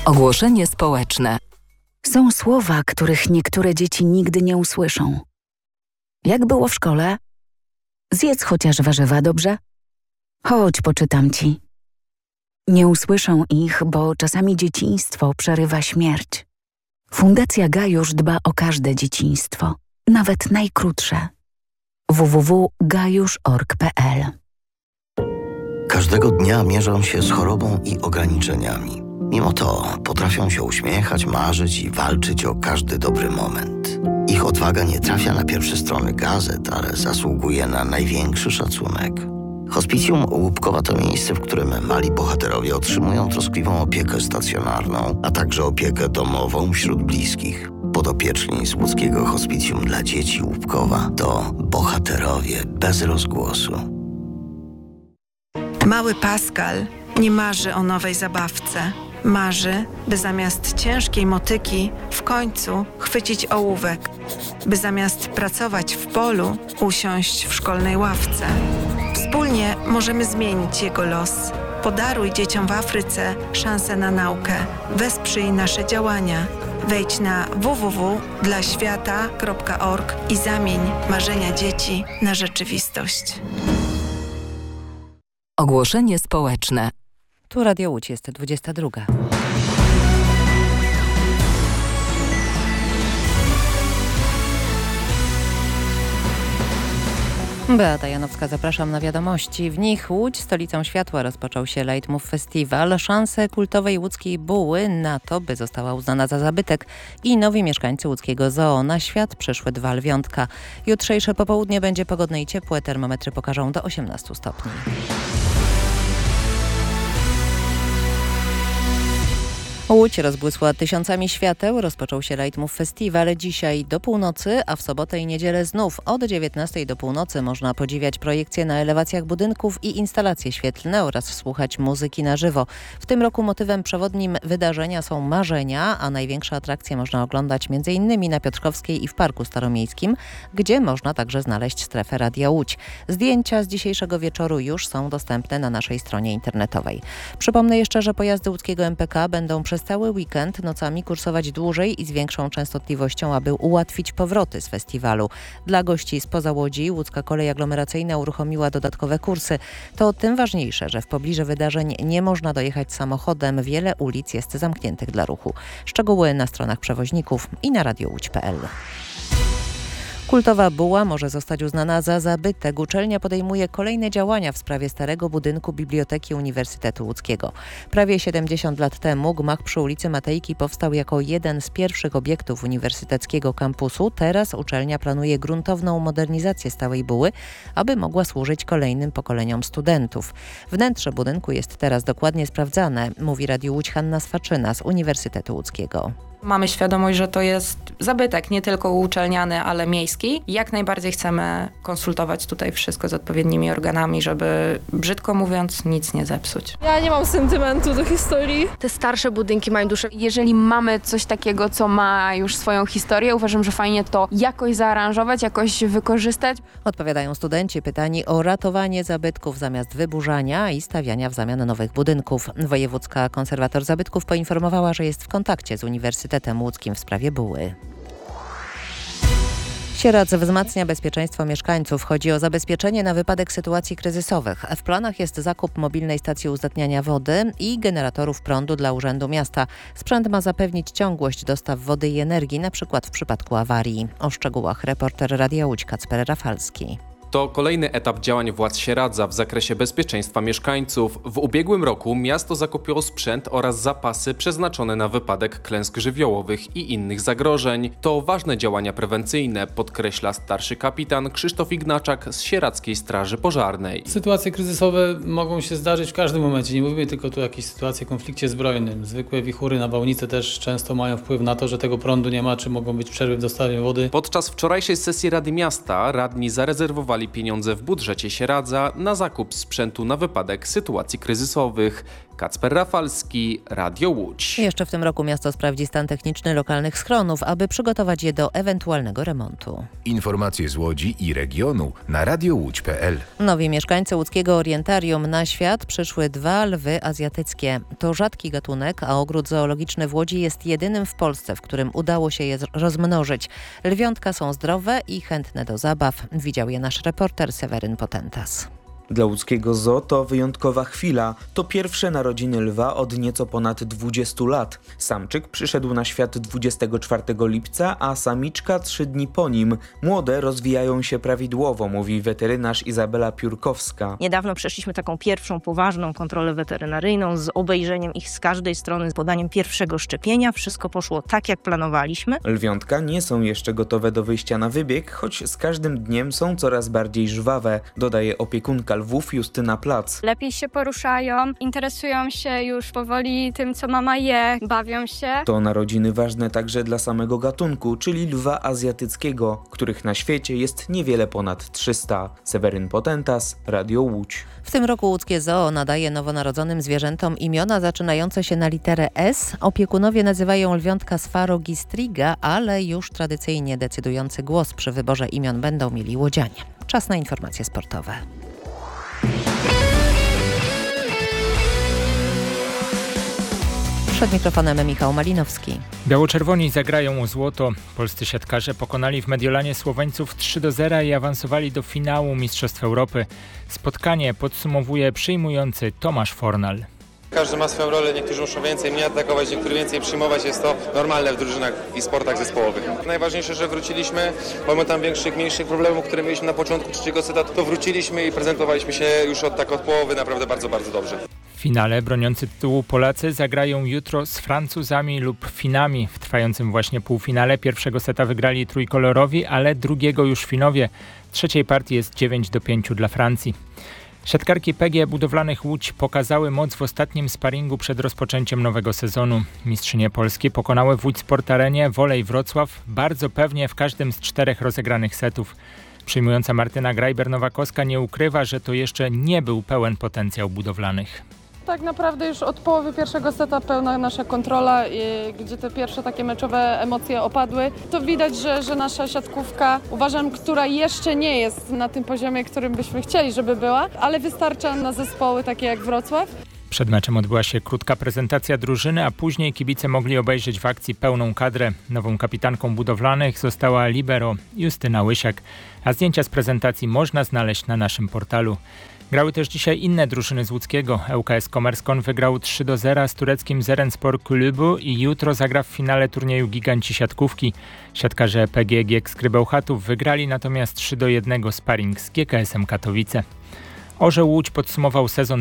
Ogłoszenie społeczne. Są słowa, których niektóre dzieci nigdy nie usłyszą. Jak było w szkole? Zjedz chociaż warzywa, dobrze? Chodź, poczytam ci. Nie usłyszą ich, bo czasami dzieciństwo przerywa śmierć. Fundacja Gajusz dba o każde dzieciństwo, nawet najkrótsze. www.gajusz.org.pl. Każdego dnia mierzą się z chorobą i ograniczeniami. Mimo to potrafią się uśmiechać, marzyć i walczyć o każdy dobry moment. Ich odwaga nie trafia na pierwsze strony gazet, ale zasługuje na największy szacunek. Hospicjum Łupkowa to miejsce, w którym mali bohaterowie otrzymują troskliwą opiekę stacjonarną, a także opiekę domową wśród bliskich. Podopieczni z łódzkiego Hospicjum dla Dzieci Łupkowa to bohaterowie bez rozgłosu. Mały Pascal nie marzy o nowej zabawce. Marzy, by zamiast ciężkiej motyki w końcu chwycić ołówek, by zamiast pracować w polu usiąść w szkolnej ławce. Wspólnie możemy zmienić jego los. Podaruj dzieciom w Afryce szansę na naukę. Wesprzyj nasze działania. Wejdź na www.dlaświata.org i zamień marzenia dzieci na rzeczywistość. Ogłoszenie społeczne. Tu Radio Łódź, jest 22. Beata Janowska, zapraszam na wiadomości. W nich Łódź, stolicą światła, rozpoczął się Leitmouf Festiwal. Szanse kultowej łódzkiej buły na to, by została uznana za zabytek, i nowi mieszkańcy łódzkiego zoo. Na świat przyszły 2 lwiątka. Jutrzejsze popołudnie będzie pogodne i ciepłe. Termometry pokażą do 18 stopni. Łódź rozbłysła tysiącami świateł. Rozpoczął się Leitmouf Festiwal dzisiaj do północy, a w sobotę i niedzielę znów od 19 do północy można podziwiać projekcje na elewacjach budynków i instalacje świetlne oraz słuchać muzyki na żywo. W tym roku motywem przewodnim wydarzenia są marzenia, a największe atrakcje można oglądać m.in. na Piotrkowskiej i w Parku Staromiejskim, gdzie można także znaleźć strefę Radia Łódź. Zdjęcia z dzisiejszego wieczoru już są dostępne na naszej stronie internetowej. Przypomnę jeszcze, że pojazdy łódzkiego MPK będą przez cały weekend nocami kursować dłużej i z większą częstotliwością, aby ułatwić powroty z festiwalu. Dla gości spoza Łodzi Łódzka Kolej Aglomeracyjna uruchomiła dodatkowe kursy. To tym ważniejsze, że w pobliżu wydarzeń nie można dojechać samochodem. Wiele ulic jest zamkniętych dla ruchu. Szczegóły na stronach przewoźników i na radiołódź.pl. Kultowa buła może zostać uznana za zabytek. Uczelnia podejmuje kolejne działania w sprawie starego budynku Biblioteki Uniwersytetu Łódzkiego. Prawie 70 lat temu gmach przy ulicy Matejki powstał jako jeden z pierwszych obiektów uniwersyteckiego kampusu. Teraz uczelnia planuje gruntowną modernizację stałej buły, aby mogła służyć kolejnym pokoleniom studentów. Wnętrze budynku jest teraz dokładnie sprawdzane, mówi Radiu Łódź Hanna Swaczyna z Uniwersytetu Łódzkiego. Mamy świadomość, że to jest zabytek, nie tylko uczelniany, ale miejski. Jak najbardziej chcemy konsultować tutaj wszystko z odpowiednimi organami, żeby, brzydko mówiąc, nic nie zepsuć. Ja nie mam sentymentu do historii. Te starsze budynki mają duszę. Jeżeli mamy coś takiego, co ma już swoją historię, uważam, że fajnie to jakoś zaaranżować, jakoś wykorzystać. Odpowiadają studenci pytani o ratowanie zabytków zamiast wyburzania i stawiania w zamian nowych budynków. Wojewódzka konserwator zabytków poinformowała, że jest w kontakcie z Uniwersytetem Łódzkim w sprawie buły. Sieradz wzmacnia bezpieczeństwo mieszkańców. Chodzi o zabezpieczenie na wypadek sytuacji kryzysowych. W planach jest zakup mobilnej stacji uzdatniania wody i generatorów prądu dla Urzędu Miasta. Sprzęt ma zapewnić ciągłość dostaw wody i energii, np. w przypadku awarii. O szczegółach reporter Radia Łódź Kacper Rafalski. To kolejny etap działań władz Sieradza w zakresie bezpieczeństwa mieszkańców. W ubiegłym roku miasto zakupiło sprzęt oraz zapasy przeznaczone na wypadek klęsk żywiołowych i innych zagrożeń. To ważne działania prewencyjne, podkreśla starszy kapitan Krzysztof Ignaczak z Sieradzkiej Straży Pożarnej. Sytuacje kryzysowe mogą się zdarzyć w każdym momencie. Nie mówimy tylko tu o jakiejś sytuacji w konflikcie zbrojnym. Zwykłe wichury, nawałnice też często mają wpływ na to, że tego prądu nie ma, czy mogą być przerwy w dostawie wody. Podczas wczorajszej sesji Rady Miasta radni zarezerwowali zaplanowali pieniądze w budżecie Sieradza na zakup sprzętu na wypadek sytuacji kryzysowych. Kacper Rafalski, Radio Łódź. Jeszcze w tym roku miasto sprawdzi stan techniczny lokalnych schronów, aby przygotować je do ewentualnego remontu. Informacje z Łodzi i regionu na radiołódź.pl. Nowi mieszkańcy łódzkiego orientarium. Na świat przyszły 2 lwy azjatyckie. To rzadki gatunek, a ogród zoologiczny w Łodzi jest jedynym w Polsce, w którym udało się je rozmnożyć. Lwiątka są zdrowe i chętne do zabaw. Widział je nasz reporter Seweryn Potentas. Dla łódzkiego zoo to wyjątkowa chwila. To pierwsze narodziny lwa od nieco ponad 20 lat. Samczyk przyszedł na świat 24 lipca, a samiczka 3 dni po nim. Młode rozwijają się prawidłowo, mówi weterynarz Izabela Piórkowska. Niedawno przeszliśmy taką pierwszą poważną kontrolę weterynaryjną z obejrzeniem ich z każdej strony, z podaniem pierwszego szczepienia. Wszystko poszło tak, jak planowaliśmy. Lwiątka nie są jeszcze gotowe do wyjścia na wybieg, choć z każdym dniem są coraz bardziej żwawe, dodaje opiekunka lwów Justyna Plac. Lepiej się poruszają, interesują się już powoli tym, co mama je, bawią się. To narodziny ważne także dla samego gatunku, czyli lwa azjatyckiego, których na świecie jest niewiele ponad 300. Seweryn Potentas, Radio Łódź. W tym roku łódzkie zoo nadaje nowonarodzonym zwierzętom imiona zaczynające się na literę S. Opiekunowie nazywają lwiątka Sfarogistriga, ale już tradycyjnie decydujący głos przy wyborze imion będą mieli łodzianie. Czas na informacje sportowe. Przed mikrofonem Michał Malinowski. Biało-czerwoni zagrają o złoto. Polscy siatkarze pokonali w Mediolanie Słoweńców 3-0 i awansowali do finału Mistrzostw Europy. Spotkanie podsumowuje przyjmujący Tomasz Fornal. Każdy ma swoją rolę, niektórzy muszą więcej, mniej atakować, niektórzy więcej przyjmować. Jest to normalne w drużynach i sportach zespołowych. Najważniejsze, że wróciliśmy, pomimo tam większych, mniejszych problemów, które mieliśmy na początku trzeciego seta, to wróciliśmy i prezentowaliśmy się już od połowy naprawdę bardzo, bardzo dobrze. W finale broniący tytułu Polacy zagrają jutro z Francuzami lub Finami. W trwającym właśnie półfinale pierwszego seta wygrali trójkolorowi, ale drugiego już Finowie. W trzeciej partii jest 9-5 dla Francji. Siatkarki PGE Budowlanych Łódź pokazały moc w ostatnim sparingu przed rozpoczęciem nowego sezonu. Mistrzynie Polski pokonały w Łódź Sport Arenie Wolej Wrocław bardzo pewnie w każdym z 4 rozegranych setów. Przyjmująca Martyna Grajber-Nowakowska nie ukrywa, że to jeszcze nie był pełen potencjał budowlanych. Tak naprawdę już od połowy pierwszego seta pełna nasza kontrola, gdzie te pierwsze takie meczowe emocje opadły. To widać, że nasza siatkówka, uważam, która jeszcze nie jest na tym poziomie, którym byśmy chcieli, żeby była, ale wystarcza na zespoły takie jak Wrocław. Przed meczem odbyła się krótka prezentacja drużyny, a później kibice mogli obejrzeć w akcji pełną kadrę. Nową kapitanką budowlanych została libero Justyna Łysiak, a zdjęcia z prezentacji można znaleźć na naszym portalu. Grały też dzisiaj inne drużyny z łódzkiego. ŁKS Kommerskoln wygrał 3-0 z tureckim Zerenspor Kulübü i jutro zagra w finale turnieju Giganci Siatkówki. Siatkarze PGE Skrybełchatów wygrali natomiast 3-1 sparring z GKS-em Katowice. Orzeł Łódź podsumował sezon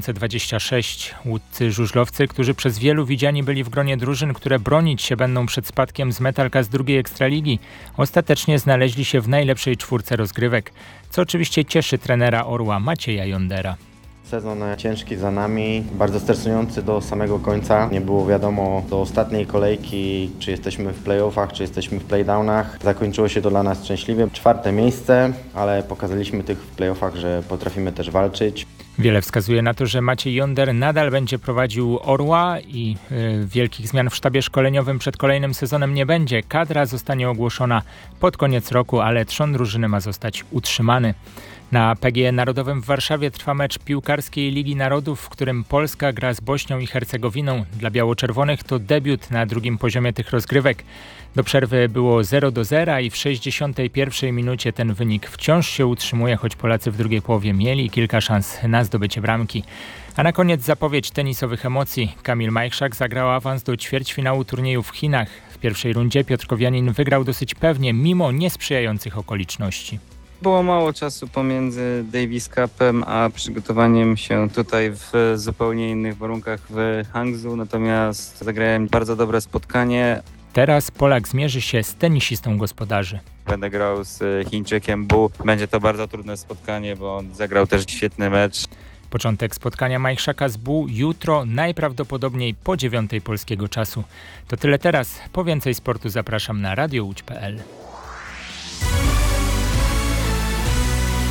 2026. Łódcy żużlowcy, którzy przez wielu widziani byli w gronie drużyn, które bronić się będą przed spadkiem z Metalka z drugiej Ekstraligi, ostatecznie znaleźli się w najlepszej 4 rozgrywek, co oczywiście cieszy trenera Orła Macieja Jondera. Sezon ciężki za nami, bardzo stresujący do samego końca. Nie było wiadomo do ostatniej kolejki, czy jesteśmy w play-offach, czy jesteśmy w play-downach. Zakończyło się to dla nas szczęśliwie. 4. miejsce, ale pokazaliśmy tych w play-offach, że potrafimy też walczyć. Wiele wskazuje na to, że Maciej Jonder nadal będzie prowadził Orła i wielkich zmian w sztabie szkoleniowym przed kolejnym sezonem nie będzie. Kadra zostanie ogłoszona pod koniec roku, ale trzon drużyny ma zostać utrzymany. Na PGE Narodowym w Warszawie trwa mecz piłkarskiej Ligi Narodów, w którym Polska gra z Bośnią i Hercegowiną. Dla biało-czerwonych to debiut na drugim poziomie tych rozgrywek. Do przerwy było 0-0 i w 61 minucie ten wynik wciąż się utrzymuje, choć Polacy w drugiej połowie mieli kilka szans na zdobycie bramki. A na koniec zapowiedź tenisowych emocji. Kamil Majchrzak zagrał awans do ćwierćfinału turnieju w Chinach. W pierwszej rundzie Piotrkowianin wygrał dosyć pewnie, mimo niesprzyjających okoliczności. Było mało czasu pomiędzy Davis Cupem a przygotowaniem się tutaj w zupełnie innych warunkach w Hangzhou, natomiast zagrałem bardzo dobre spotkanie. Teraz Polak zmierzy się z tenisistą gospodarzy. Będę grał z Chińczykiem Bu. Będzie to bardzo trudne spotkanie, bo on zagrał też świetny mecz. Początek spotkania Majchrzaka z Bu jutro, najprawdopodobniej po 9 polskiego czasu. To tyle teraz. Po więcej sportu zapraszam na radiołódź.pl.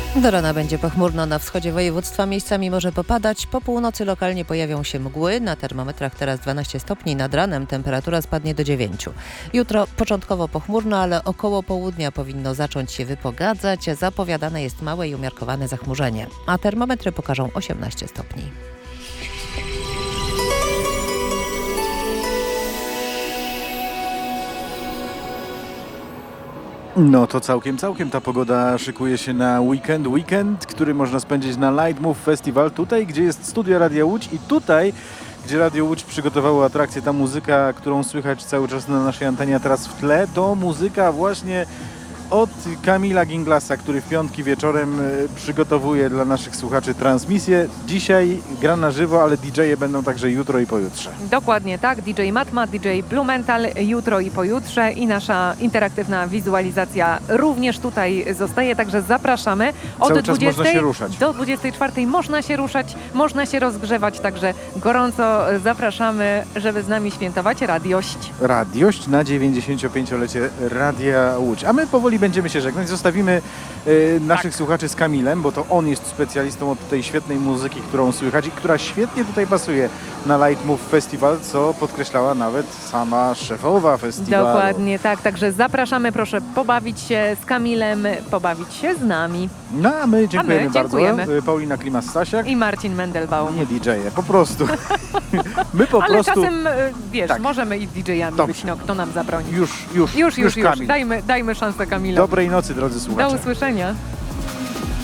Do rana będzie pochmurno, na wschodzie województwa miejscami może popadać, po północy lokalnie pojawią się mgły, na termometrach teraz 12 stopni, nad ranem temperatura spadnie do 9. Jutro początkowo pochmurno, ale około południa powinno zacząć się wypogadzać, zapowiadane jest małe i umiarkowane zachmurzenie, a termometry pokażą 18 stopni. No to całkiem ta pogoda szykuje się na weekend, który można spędzić na Light Move Festival, tutaj gdzie jest studio Radia Łódź i tutaj gdzie Radio Łódź przygotowało atrakcję. Ta muzyka, którą słychać cały czas na naszej antenie, a teraz w tle, to muzyka właśnie od Kamila Ginglasa, który w piątki wieczorem przygotowuje dla naszych słuchaczy transmisję. Dzisiaj gra na żywo, ale DJ-e będą także jutro i pojutrze. Dokładnie tak, DJ Matma, DJ Blumenthal jutro i pojutrze i nasza interaktywna wizualizacja również tutaj zostaje, także zapraszamy. Od Cały czas 20 można się ruszać. do 24 można się ruszać, można się rozgrzewać, także gorąco zapraszamy, żeby z nami świętować Radiość na 95-lecie Radia Łódź. A my powoli będziemy się żegnać. Zostawimy naszych słuchaczy z Kamilem, bo to on jest specjalistą od tej świetnej muzyki, którą słychać i która świetnie tutaj pasuje na Light Move Festival, co podkreślała nawet sama szefowa festiwalu. Dokładnie tak, także zapraszamy, proszę pobawić się z Kamilem, pobawić się z nami. No a my dziękujemy bardzo. Dziękujemy. Paulina Klimas-Stasiak I Marcin Mendelbaum. Nie DJ-e, po prostu. My po Ale prostu... czasem, wiesz, tak. możemy i DJ-ami być, no kto nam zabroni. Już Już. Kamil. Dajmy szansę Kamilowi. Dobrej nocy, drodzy słuchacze. Do usłyszenia.